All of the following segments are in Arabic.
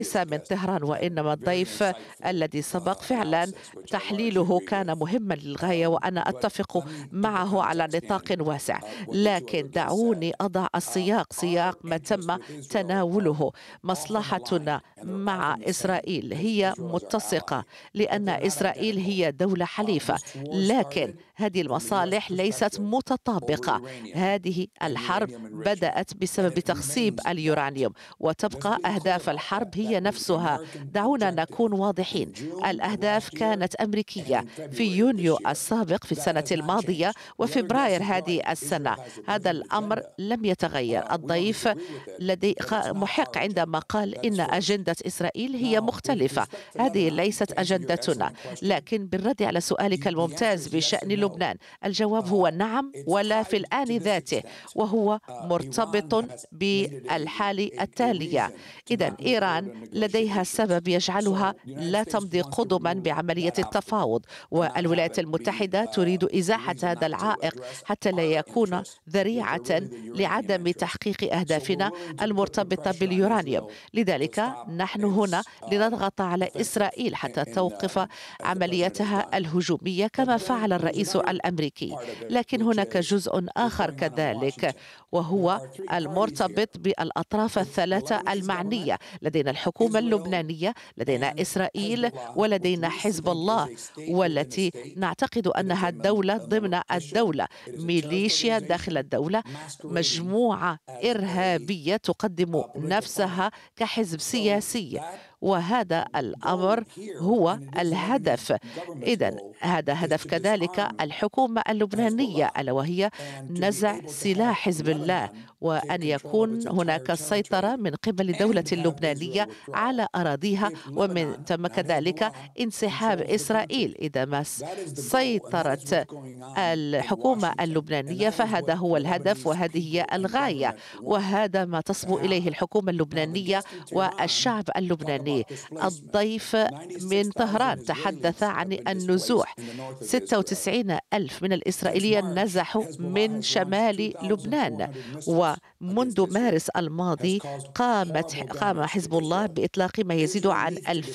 ليس من طهران، وإنما الضيف الذي سبق فعلا تحليله كان مهما للغاية، وأنا أتفق معه على نطاق واسع. لكن دعوني أضع السياق، سياق ما تم تناوله. مصلحتنا مع إسرائيل هي متسقة، لأن إسرائيل هي دولة حليفة، لكن هذه المصالح ليست متطابقة. هذه الحرب بدأت بسبب تخصيب اليورانيوم، وتبقى أهداف الحرب هي نفسها. دعونا نكون واضحين، الأهداف كانت أمريكية في يونيو السابق في السنة الماضية وفبراير هذه السنة. هذا الأمر لم يتغير. الضيف لدي محق عندما قال إن أجندة إسرائيل هي مختلفة. هذه ليست أجندتنا. لكن بالرد على سؤالك الممتاز بشأن لبنان، الجواب هو نعم، ولا في الآن ذاته، وهو مرتبط بالحالة التالية. إذا إيران لديها سبب يجعلها لا تمضي قدما بعملية التفاوض، والولايات المتحدة تريد إزاحة هذا العائق حتى لا يكون ذريعة لعدم تحقيق أهدافنا المرتبطة باليورانيوم. لذلك نحن هنا لنضغط على إسرائيل حتى توقف عملياتها الهجومية كما فعل الرئيس الأمريكي. لكن هناك جزء آخر كذلك، وهو المرتبط بالأطراف الثلاثة المعنية. لدينا الحكومة اللبنانية، لدينا إسرائيل، ولدينا حزب الله، والتي نعتقد أنها دولة ضمن الدولة، ميليشيا داخل الدولة، مجموعة إرهابية تقدم نفسها كحزب سياسي. وهذا الأمر هو الهدف. إذن هذا هدف كذلك الحكومة اللبنانية، ألا وهي نزع سلاح حزب الله، وأن يكون هناك سيطرة من قبل الدولة اللبنانية على أراضيها، ومن ثم كذلك انسحاب إسرائيل. إذا ما سيطرت الحكومة اللبنانية فهذا هو الهدف وهذه هي الغاية، وهذا ما تصبو إليه الحكومة اللبنانية والشعب اللبناني. الضيف من طهران تحدث عن النزوح. 96 ألف من الإسرائيليين نزحوا من شمال لبنان، ومنذ مارس الماضي قام حزب الله بإطلاق ما يزيد عن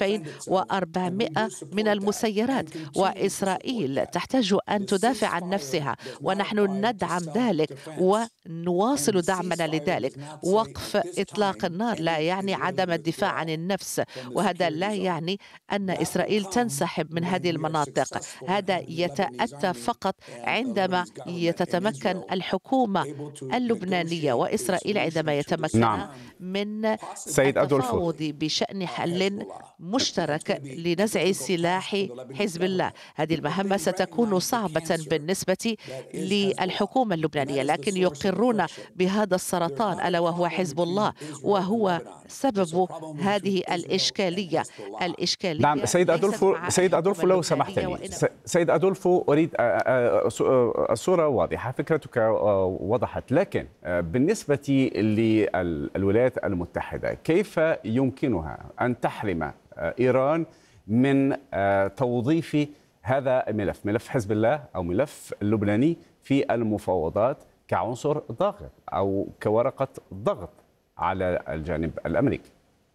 2400 من المسيرات، وإسرائيل تحتاج أن تدافع عن نفسها، ونحن ندعم ذلك ونواصل دعمنا لذلك. وقف إطلاق النار لا يعني عدم الدفاع عن النفس، وهذا لا يعني أن إسرائيل تنسحب من هذه المناطق. هذا يتأتى فقط عندما تتمكن الحكومة اللبنانية وإسرائيل، عندما يتمكن نعم من سيد أدولفو. التفاوض بشأن حل مشترك لنزع سلاح حزب الله. هذه المهمة ستكون صعبة بالنسبة للحكومة اللبنانية، لكن يقرون بهذا السرطان ألا وهو حزب الله، وهو سبب هذه الإشكالية. نعم سيد أدولفو، سيد أدولفو لو سمحت لي، سيد أدولفو أريد الصورة واضحة، فكرتك وضحت، لكن بالنسبة للولايات المتحدة كيف يمكنها أن تحرم إيران من توظيف هذا الملف، ملف حزب الله أو ملف اللبناني في المفاوضات كعنصر ضاغط أو كورقة ضغط على الجانب الأمريكي؟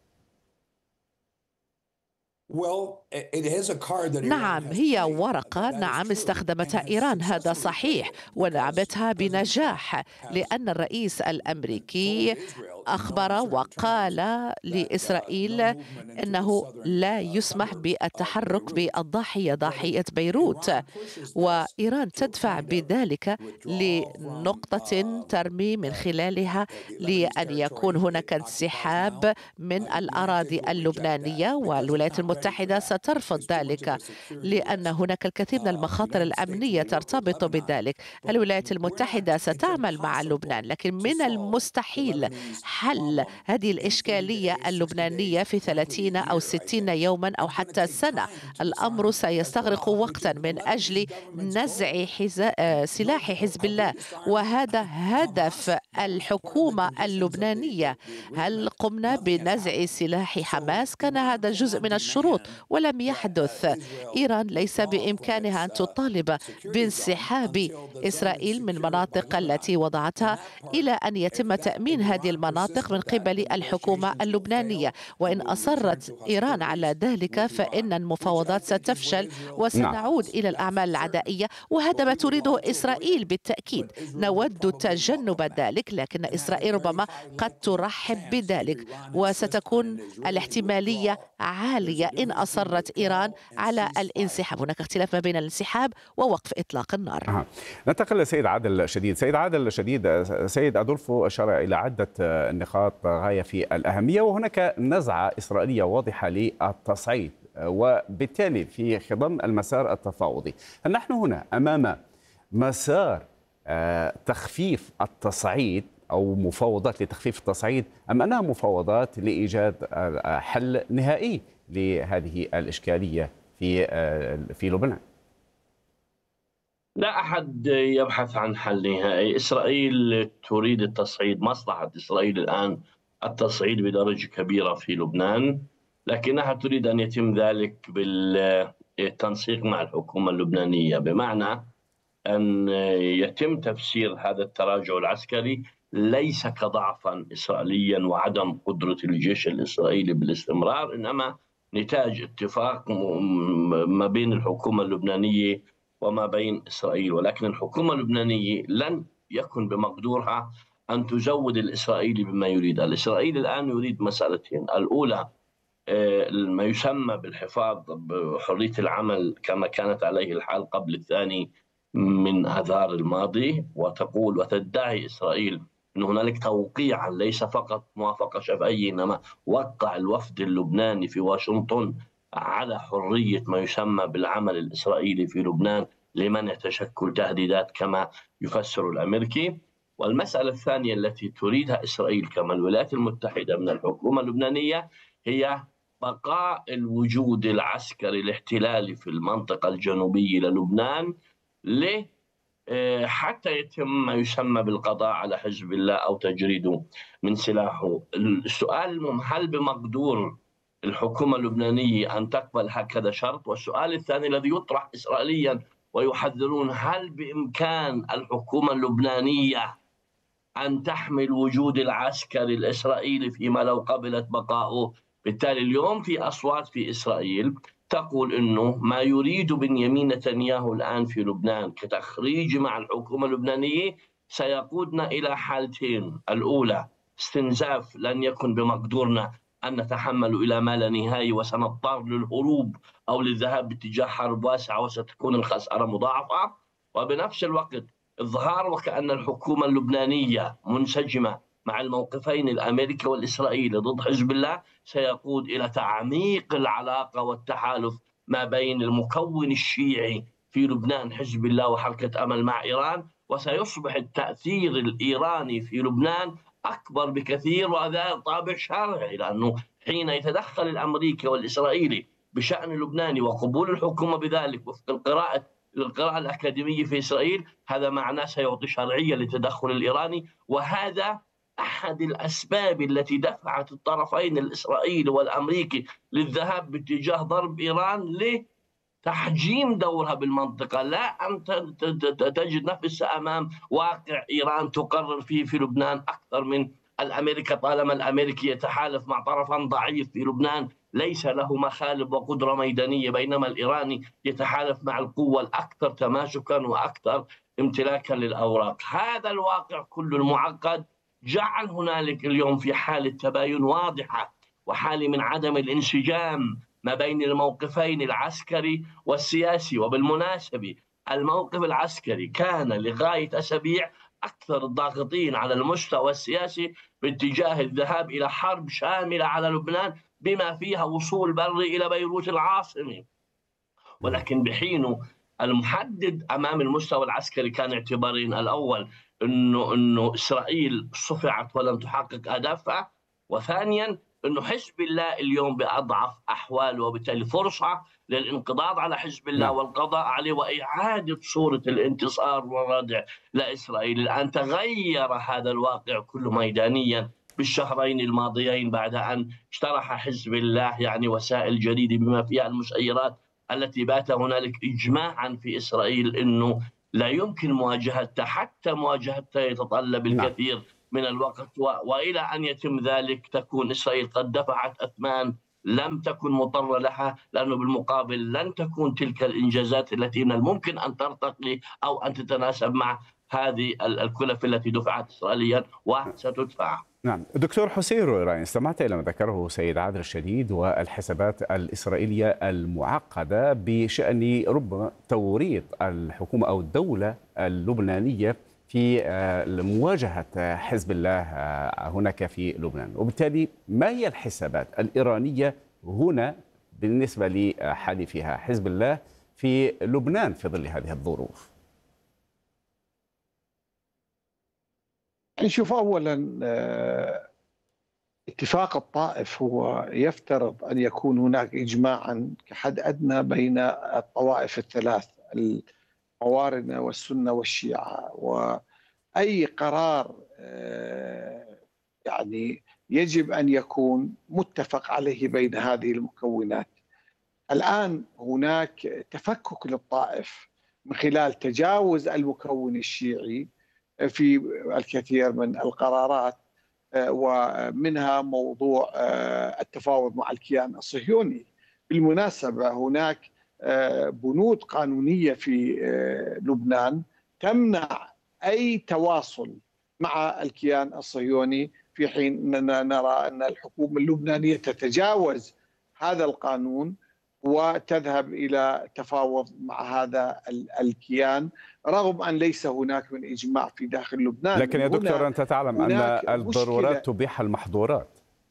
نعم، هي ورقة، نعم استخدمتها إيران، هذا صحيح، ولعبتها بنجاح، لأن الرئيس الأمريكي أخبر وقال لإسرائيل أنه لا يسمح بالتحرك بالضاحية، ضاحية بيروت، وإيران تدفع بذلك لنقطة ترمي من خلالها لأن يكون هناك انسحاب من الأراضي اللبنانية، والولايات المتحدة سترفض ذلك لأن هناك الكثير من المخاطر الأمنية ترتبط بذلك. الولايات المتحدة ستعمل مع لبنان، لكن من المستحيل حل هذه الإشكالية اللبنانية في 30 أو 60 يوما أو حتى سنة. الأمر سيستغرق وقتا من أجل نزع سلاح حزب الله، وهذا هدف الحكومة اللبنانية. هل قمنا بنزع سلاح حماس؟ كان هذا جزء من الشروط، ولم لم يحدث. إيران ليس بإمكانها أن تطالب بانسحاب إسرائيل من المناطق التي وضعتها إلى أن يتم تأمين هذه المناطق من قبل الحكومة اللبنانية. وإن أصرت إيران على ذلك فإن المفاوضات ستفشل نعم. وسنعود إلى الأعمال العدائية، وهذا ما تريده إسرائيل بالتأكيد. نود تجنب ذلك، لكن إسرائيل ربما قد ترحب بذلك، وستكون الاحتمالية عالية إن أصرت إيران على الانسحاب. هناك اختلاف ما بين الانسحاب ووقف إطلاق النار. ننتقل لسيد عادل شديد. سيد عادل شديد، سيد أدولفو أشار إلى عدة نقاط غاية في الأهمية، وهناك نزعة إسرائيلية واضحة للتصعيد وبالتالي في خضم المسار التفاوضي. هل نحن هنا أمام مسار تخفيف التصعيد أو مفاوضات لتخفيف التصعيد، أم أنها مفاوضات لإيجاد حل نهائي لهذه الإشكالية في لبنان؟ لا أحد يبحث عن حل نهائي. إسرائيل تريد التصعيد، مصلحة إسرائيل الآن التصعيد بدرجة كبيرة في لبنان، لكنها تريد أن يتم ذلك بالتنسيق مع الحكومة اللبنانية، بمعنى أن يتم تفسير هذا التراجع العسكري ليس كضعفا إسرائيليا وعدم قدرة الجيش الإسرائيلي بالاستمرار، إنما نتاج اتفاق ما بين الحكومة اللبنانية وما بين إسرائيل. ولكن الحكومة اللبنانية لن يكن بمقدورها أن تزود الإسرائيلي بما يريد. الإسرائيلي الآن يريد مسألتين: الأولى ما يسمى بالحفاظ بحرية العمل كما كانت عليه الحال قبل 2 من آذار الماضي، وتقول وتدعي إسرائيل أن هنالك توقيعا ليس فقط موافقة شفهية، إنما وقع الوفد اللبناني في واشنطن على حرية ما يسمى بالعمل الإسرائيلي في لبنان لمنع تشكل تهديدات كما يفسر الأمريكي. والمسألة الثانية التي تريدها إسرائيل كما الولايات المتحدة من الحكومة اللبنانية هي بقاء الوجود العسكري الاحتلالي في المنطقة الجنوبية للبنان حتى يتم ما يسمى بالقضاء على حزب الله أو تجريده من سلاحه. السؤال: هل بمقدور الحكومة اللبنانية أن تقبل هكذا شرط؟ والسؤال الثاني الذي يطرح إسرائيليا ويحذرون: هل بإمكان الحكومة اللبنانية أن تحمل وجود العسكري الإسرائيلي فيما لو قبلت بقاؤه؟ بالتالي اليوم في أصوات في إسرائيل تقول أنه ما يريد بنيامين نتنياهو الآن في لبنان كتخريج مع الحكومة اللبنانية سيقودنا إلى حالتين: الأولى استنزاف لن يكن بمقدورنا أن نتحمل إلى ما لا نهاية وسنضطر للهروب أو للذهاب باتجاه حرب واسعة وستكون الخسارة مضاعفة، وبنفس الوقت إظهار وكأن الحكومة اللبنانية منسجمة مع الموقفين الأمريكي والإسرائيلي ضد حزب الله سيقود إلى تعميق العلاقة والتحالف ما بين المكون الشيعي في لبنان حزب الله وحركة أمل مع إيران، وسيصبح التأثير الإيراني في لبنان أكبر بكثير، وهذا طابع شرعي، لأنه حين يتدخل الأمريكي والإسرائيلي بشأن اللبناني وقبول الحكومة بذلك وفق القراءة الأكاديمية في إسرائيل، هذا معناه سيعطي شرعية للتدخل الإيراني. وهذا أحد الأسباب التي دفعت الطرفين الإسرائيلي والأمريكي للذهاب باتجاه ضرب إيران لتحجيم دورها بالمنطقة، لا أن تجد نفسها أمام واقع إيران تقرر فيه في لبنان أكثر من الأمريكا، طالما الأمريكي يتحالف مع طرف ضعيف في لبنان ليس له مخالب وقدرة ميدانية، بينما الإيراني يتحالف مع القوة الأكثر تماسكا وأكثر امتلاكا للأوراق. هذا الواقع كله المعقد جعل هنالك اليوم في حالة تباين واضحة وحالة من عدم الانسجام ما بين الموقفين العسكري والسياسي. وبالمناسبة الموقف العسكري كان لغاية أسابيع أكثر الضاغطين على المستوى السياسي باتجاه الذهاب إلى حرب شاملة على لبنان بما فيها وصول بري إلى بيروت العاصمة، ولكن بحين المحدد أمام المستوى العسكري كان اعتبارين: الأول أنه إسرائيل صفعت ولم تحقق أهدافها، وثانيا أنه حزب الله اليوم بأضعف أحواله، وبالتالي فرصة للانقضاض على حزب الله والقضاء عليه وإعادة صورة الانتصار والردع لإسرائيل. الآن تغير هذا الواقع كله ميدانيا بالشهرين الماضيين بعد أن اجترح حزب الله يعني وسائل جديدة بما فيها المسيرات التي بات هنالك إجماعا في إسرائيل أنه لا يمكن مواجهتها، حتى مواجهتها يتطلب نعم. الكثير من الوقت، وإلى أن يتم ذلك تكون إسرائيل قد دفعت أثمان لم تكن مضطرة لها، لأنه بالمقابل لن تكون تلك الإنجازات التي من الممكن أن ترتقي أو أن تتناسب مع هذه الكلف التي دفعت إسرائيليا وستدفع. نعم دكتور حسين رويران، استمعت إلى ما ذكره سيد عادل الشديد والحسابات الإسرائيلية المعقدة بشأن ربما توريط الحكومة أو الدولة اللبنانية في مواجهة حزب الله هناك في لبنان، وبالتالي ما هي الحسابات الإيرانية هنا بالنسبة لحليفها حزب الله في لبنان في ظل هذه الظروف؟ نشوف أولا اتفاق الطائف هو يفترض أن يكون هناك إجماعا كحد أدنى بين الطوائف الثلاث، الموارنة والسنة والشيعة، وأي قرار يعني يجب أن يكون متفق عليه بين هذه المكونات. الآن هناك تفكك للطائف من خلال تجاوز المكون الشيعي في الكثير من القرارات، ومنها موضوع التفاوض مع الكيان الصهيوني. بالمناسبة هناك بنود قانونية في لبنان تمنع أي تواصل مع الكيان الصهيوني، في حين أننا نرى أن الحكومة اللبنانية تتجاوز هذا القانون وتذهب إلى تفاوض مع هذا الكيان، رغم أن ليس هناك من إجماع في داخل لبنان. لكن يا دكتور أنت تعلم أن الضرورات تبيح المحظورات.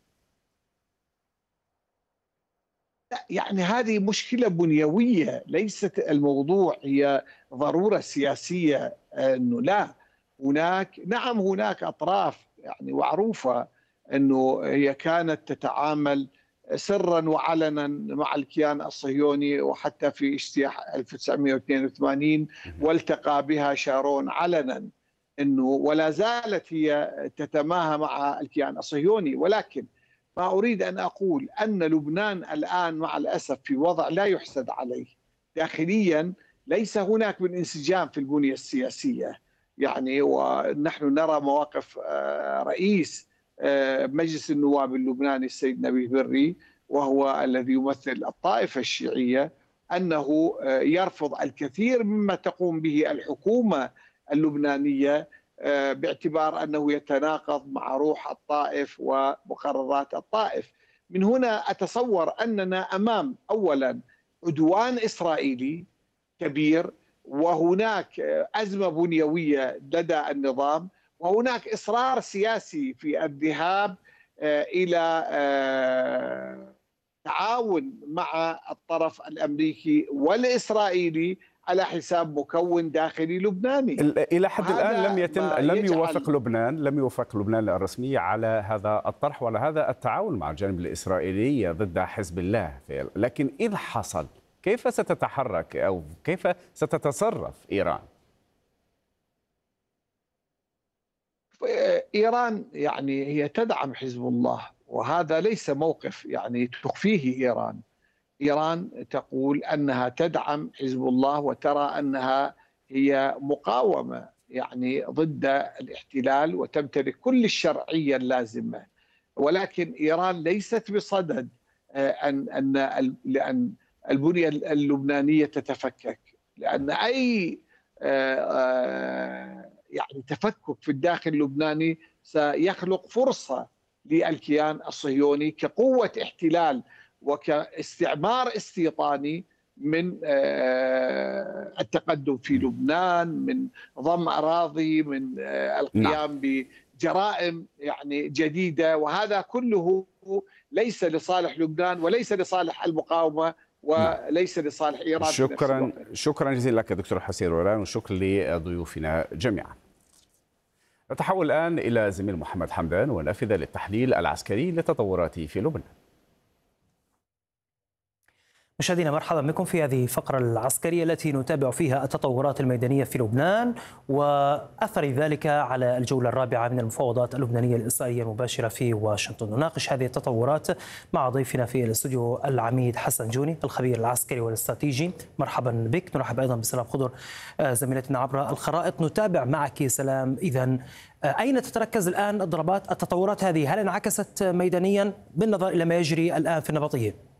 يعني هذه مشكلة بنيوية، ليست الموضوع هي ضرورة سياسية. أنه لا، هناك أطراف يعني معروفة أنه هي كانت تتعامل سرا وعلنا مع الكيان الصهيوني، وحتى في اجتياح 1982 والتقى بها شارون علنا، انه ولا زالت هي تتماهى مع الكيان الصهيوني. ولكن ما اريد ان اقول ان لبنان الان مع الاسف في وضع لا يحسد عليه. داخليا ليس هناك من انسجام في البنيه السياسيه، يعني ونحن نرى مواقف رئيس مجلس النواب اللبناني السيد نبيه بري، وهو الذي يمثل الطائفة الشيعية، أنه يرفض الكثير مما تقوم به الحكومة اللبنانية باعتبار أنه يتناقض مع روح الطائف ومقررات الطائف. من هنا أتصور أننا أمام أولا عدوان إسرائيلي كبير، وهناك أزمة بنيوية لدى النظام، وهناك إصرار سياسي في الذهاب إلى تعاون مع الطرف الأمريكي والإسرائيلي على حساب مكون داخلي لبناني. إلى حد الآن لم يوافق لبنان الرسمي على هذا الطرح وعلى هذا التعاون مع الجانب الإسرائيلي ضد حزب الله، لكن إذا حصل كيف ستتحرك أو كيف ستتصرف إيران؟ إيران يعني هي تدعم حزب الله، وهذا ليس موقف يعني تخفيه إيران. إيران تقول أنها تدعم حزب الله وترى أنها هي مقاومة يعني ضد الاحتلال وتمتلك كل الشرعية اللازمة، ولكن إيران ليست بصدد لأن البنية اللبنانية تتفكك، لأن أي يعني تفكك في الداخل اللبناني سيخلق فرصة للكيان الصهيوني كقوة احتلال وكاستعمار استيطاني من التقدم في لبنان، من ضم أراضي، من القيام بجرائم يعني جديدة، وهذا كله ليس لصالح لبنان وليس لصالح المقاومة وليس لصالح إيران. شكرا جزيلا لك دكتور حسين رويران، وشكرا لضيوفنا جميعا. نتحول الآن إلى زميل محمد حمدان ونافذة للتحليل العسكري للتطورات في لبنان. مشاهدينا مرحبا بكم في هذه الفقرة العسكرية التي نتابع فيها التطورات الميدانية في لبنان وأثر ذلك على الجولة الرابعة من المفاوضات اللبنانية الإسرائيلية المباشرة في واشنطن. نناقش هذه التطورات مع ضيفنا في الاستوديو العميد حسن جوني الخبير العسكري والاستراتيجي. مرحبا بك. نرحب أيضا بسلام خضر زميلتنا عبر الخرائط. نتابع معك سلام. إذن أين تتركز الآن الضربات؟ التطورات هذه هل انعكست ميدانيا بالنظر إلى ما يجري الآن في النبطية؟